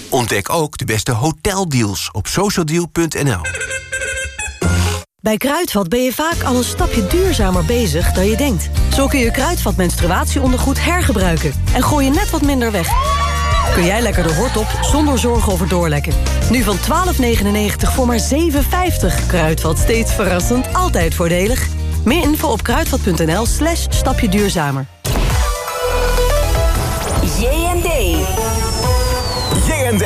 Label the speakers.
Speaker 1: Ontdek ook de beste hoteldeals op socialdeal.nl.
Speaker 2: Bij Kruidvat ben je vaak al een stapje duurzamer bezig dan je denkt. Zo kun je Kruidvat menstruatieondergoed hergebruiken en gooi je net wat minder weg. Kun jij lekker de hort op zonder zorgen over doorlekken. Nu van $12,99 voor maar $7,50. Kruidvat, steeds verrassend, altijd voordelig. Meer info op kruidvat.nl/stapje duurzamer.